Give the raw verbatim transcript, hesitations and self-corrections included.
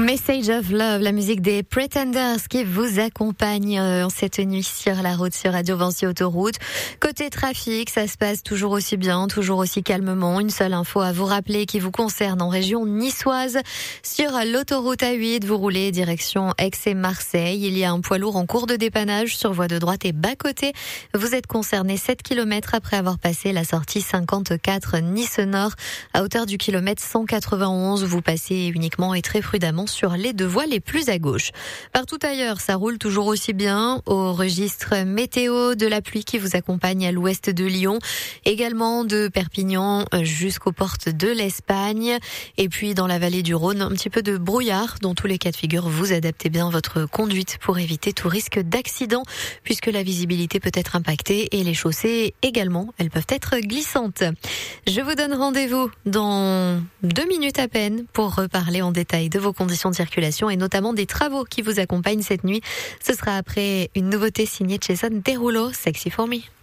Message of Love, la musique des Pretenders qui vous accompagne euh, cette nuit sur la route sur Radio Vancy Autoroute. Côté trafic, ça se passe toujours aussi bien, toujours aussi calmement. Une seule info à vous rappeler qui vous concerne en région niçoise. Sur l'autoroute A huit, vous roulez direction Aix et Marseille. Il y a un poids lourd en cours de dépannage sur voie de droite et bas-côté. Vous êtes concerné sept kilomètres après avoir passé la sortie cinquante-quatre Nice Nord. À hauteur du kilomètre cent quatre-vingt-onze, vous passez uniquement et très prudemment sur les deux voies les plus à gauche. Partout ailleurs, ça roule toujours aussi bien. Au registre météo, de la pluie qui vous accompagne à l'ouest de Lyon, également de Perpignan jusqu'aux portes de l'Espagne. Et puis dans la vallée du Rhône, un petit peu de brouillard. Dans tous les cas de figure, vous adaptez bien votre conduite pour éviter tout risque d'accident, puisque la visibilité peut être impactée et les chaussées également, elles peuvent être glissantes. Je vous donne rendez-vous dans deux minutes à peine pour reparler en détail de vos conditions de circulation et notamment des travaux qui vous accompagnent cette nuit. Ce sera après une nouveauté signée de Jason Derulo, Sexy for Me.